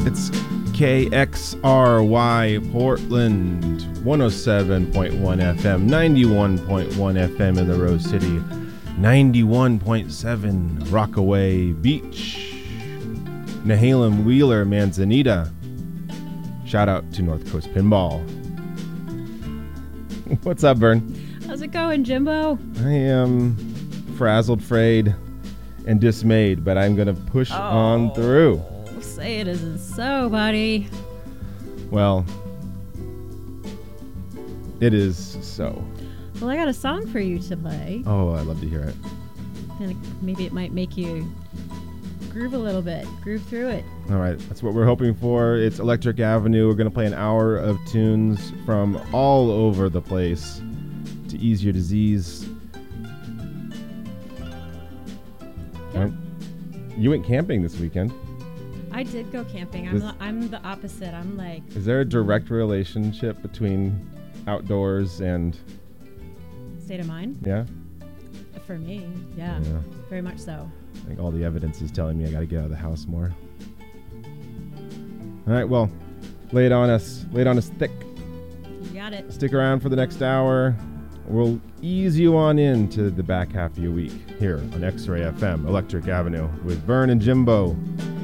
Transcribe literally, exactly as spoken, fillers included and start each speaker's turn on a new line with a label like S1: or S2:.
S1: It's K X R Y Portland, one oh seven point one F M, ninety-one point one F M in the Rose City, ninety-one point seven Rockaway Beach, Nehalem, Wheeler, Manzanita. Shout out to North Coast Pinball. What's up, Vern?
S2: How's it going, Jimbo?
S1: I am frazzled, frayed, and dismayed, but I'm going to push
S2: oh,
S1: on through.
S2: Say it isn't so, buddy.
S1: Well, it is so.
S2: Well, I got a song for you to play.
S1: Oh, I'd love to hear it.
S2: And maybe it might make you groove a little bit, groove through it.
S1: All right, that's what we're hoping for. It's Electric Avenue. We're going to play an hour of tunes from all over the place to ease your disease.
S2: Yeah.
S1: Right. You went camping this weekend.
S2: I did go camping. I'm
S1: This-
S2: the, I'm the opposite. I'm like,
S1: Is there a direct relationship between outdoors and,
S2: state of mind?
S1: yeah?
S2: For me, yeah,
S1: Yeah.
S2: very much so.
S1: I think all the evidence is telling me I got to get out of the house more. All right, well, lay it on us. Lay it on us thick.
S2: You got it.
S1: Stick around for the next hour. We'll ease you on into the back half of your week here on X-Ray F M, Electric Avenue, with Vern and Jimbo.